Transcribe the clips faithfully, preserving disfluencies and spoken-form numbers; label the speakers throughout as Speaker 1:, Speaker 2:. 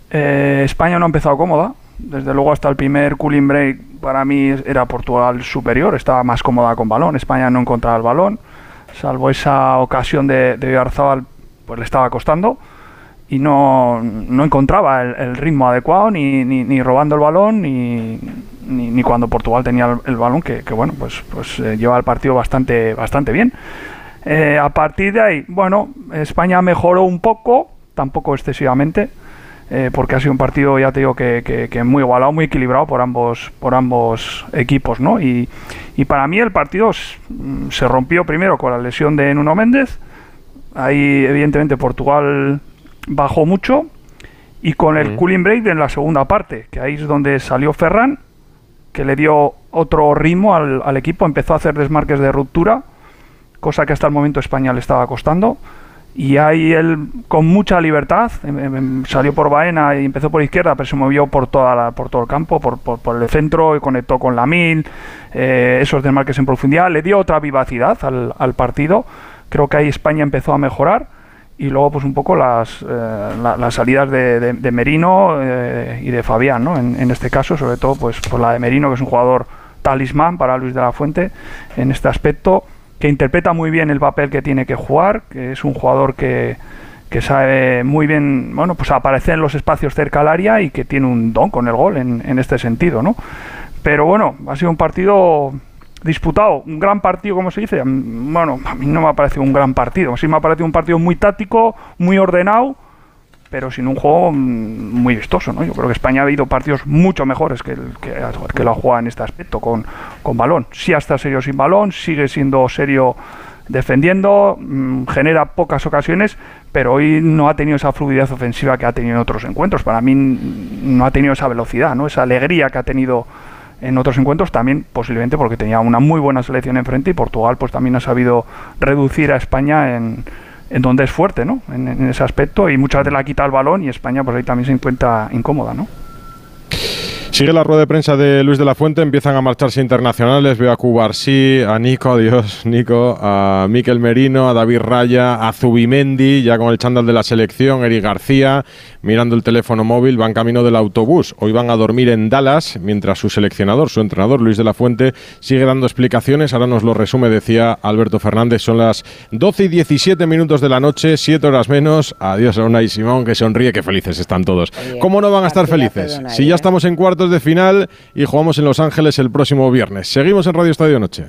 Speaker 1: Eh, España no ha empezado cómoda. Desde luego hasta el primer cooling break para mí era Portugal superior, estaba más cómoda con balón. España no encontraba el balón, salvo esa ocasión de, de Oyarzabal, pues le estaba costando y no, no encontraba el, el ritmo adecuado, ni, ni, ni robando el balón, ni, ni, ni cuando Portugal tenía el, el balón, que, que bueno, pues, pues eh, lleva el partido bastante, bastante bien. Eh, a partir de ahí, bueno, España mejoró un poco, tampoco excesivamente, Eh, porque ha sido un partido, ya te digo, que, que, que muy igualado, muy equilibrado por ambos por ambos equipos, ¿no? Y, y para mí el partido se rompió primero con la lesión de Nuno Méndez. Ahí evidentemente Portugal bajó mucho, y con el mm. cooling break en la segunda parte, que ahí es donde salió Ferran, que le dio otro ritmo al, al equipo, empezó a hacer desmarques de ruptura, cosa que hasta el momento España le estaba costando. Y ahí él, con mucha libertad, em, em, salió por Baena y empezó por izquierda, pero se movió por toda la, por todo el campo, por, por, por el centro, y conectó con Lamine, eh, esos desmarques en profundidad, le dio otra vivacidad al, al partido. Creo que ahí España empezó a mejorar, y luego pues un poco las, eh, la, las salidas de, de, de Merino eh, y de Fabián, ¿no? En, en este caso, sobre todo pues por la de Merino, que es un jugador talismán para Luis de la Fuente en este aspecto, que interpreta muy bien el papel que tiene que jugar, que es un jugador que, que sabe muy bien, bueno, pues aparecer en los espacios cerca al área, y que tiene un don con el gol en, en este sentido, ¿no? Pero bueno, ha sido un partido disputado, un gran partido, como se dice. Bueno, a mí no me ha parecido un gran partido, sí me ha parecido un partido muy táctico, muy ordenado, pero sin un juego muy vistoso, ¿no? Yo creo que España ha habido partidos mucho mejores que el que, que lo ha jugado en este aspecto, con, con balón. Sí está serio sin balón, sigue siendo serio defendiendo, mmm, genera pocas ocasiones, pero hoy no ha tenido esa fluidez ofensiva que ha tenido en otros encuentros. Para mí no ha tenido esa velocidad, ¿no? Esa alegría que ha tenido en otros encuentros, también posiblemente porque tenía una muy buena selección enfrente, y Portugal pues también ha sabido reducir a España en en donde es fuerte, ¿no? En, en ese aspecto, y muchas veces le ha quitado el balón, y España pues ahí también se encuentra incómoda, ¿no?
Speaker 2: Sigue la rueda de prensa de Luis de la Fuente, empiezan a marcharse internacionales, veo a Cubarsí, a Nico, adiós Nico, a Mikel Merino, a David Raya, a Zubimendi, ya con el chándal de la selección, Eric García, mirando el teléfono móvil, van camino del autobús. Hoy van a dormir en Dallas, mientras su seleccionador, su entrenador, Luis de la Fuente, sigue dando explicaciones. Ahora nos lo resume, decía Alberto Fernández, son las doce y diecisiete minutos de la noche, siete horas menos. Adiós a Unai Simón, que sonríe, que felices están todos. Oye, ¿cómo no van a estar felices? Si ya estamos en cuartos de final y jugamos en Los Ángeles el próximo viernes. Seguimos en Radio Estadio Noche.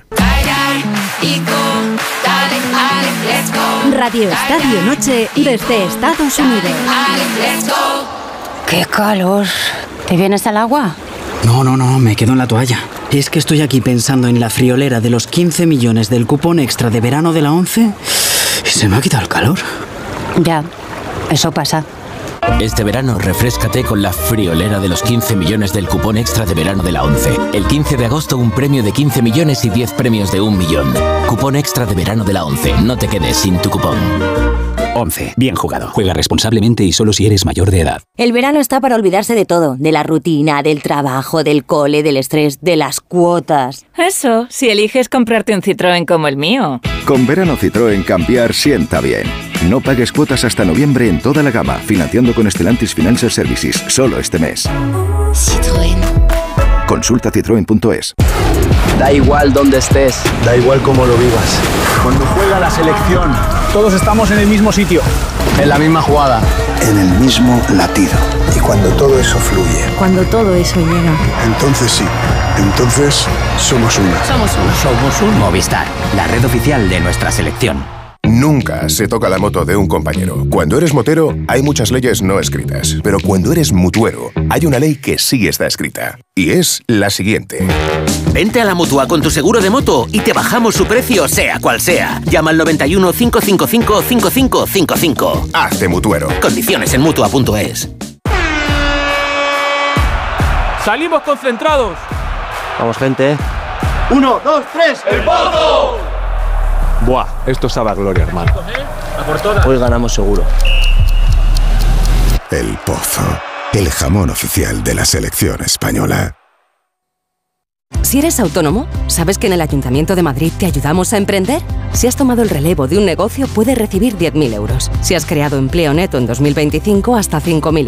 Speaker 3: Radio Estadio Noche desde Estados Unidos.
Speaker 4: ¡Qué calor! ¿Te vienes al agua?
Speaker 5: No, no, no, me quedo en la toalla. Es que estoy aquí pensando en la friolera de los quince millones del cupón extra de verano de la ONCE y se me ha quitado el calor.
Speaker 4: Ya, eso pasa.
Speaker 6: Este verano refréscate con la friolera de los quince millones del cupón extra de verano de la ONCE. El quince de agosto un premio de quince millones y diez premios de un millón. Cupón extra de verano de la ONCE. No te quedes sin tu cupón.
Speaker 7: ONCE. Bien jugado. Juega responsablemente y solo si eres mayor de edad.
Speaker 8: El verano está para olvidarse de todo. De la rutina, del trabajo, del cole, del estrés, de las cuotas.
Speaker 9: Eso, si eliges comprarte un Citroën como el mío.
Speaker 10: Con verano Citroën cambiar sienta bien. No pagues cuotas hasta noviembre en toda la gama, financiando con Stellantis Financial Services, solo este mes.
Speaker 11: Citroën.
Speaker 10: Consulta citroen punto es.
Speaker 12: Da igual dónde estés,
Speaker 13: da igual cómo lo vivas.
Speaker 12: Cuando juega la selección, todos estamos en el mismo sitio, en la misma jugada,
Speaker 13: en el mismo latido. Y cuando todo eso fluye,
Speaker 14: cuando todo eso llega,
Speaker 13: entonces sí, entonces somos una.
Speaker 7: Somos una. Somos un Movistar, la red oficial de nuestra selección.
Speaker 15: Nunca se toca la moto de un compañero. Cuando eres motero, hay muchas leyes no escritas. Pero cuando eres mutuero, hay una ley que sí está escrita. Y es la siguiente.
Speaker 16: Vente a la Mutua con tu seguro de moto y te bajamos su precio, sea cual sea. Llama al noventa y uno, cinco cinco cinco, cinco cinco cinco cinco.
Speaker 15: Hazte mutuero.
Speaker 16: Condiciones en Mutua punto es.
Speaker 17: ¡Salimos concentrados!
Speaker 12: Vamos, gente.
Speaker 18: Uno, dos, tres. ¡El Pozo!
Speaker 12: Buah, esto sabe a gloria, hermano. Hoy ganamos seguro.
Speaker 10: El Pozo, el jamón oficial de la selección española.
Speaker 3: Si eres autónomo, ¿sabes que en el Ayuntamiento de Madrid te ayudamos a emprender? Si has tomado el relevo de un negocio, puedes recibir diez mil euros. Si has creado empleo neto en dos mil veinticinco, hasta cinco mil euros.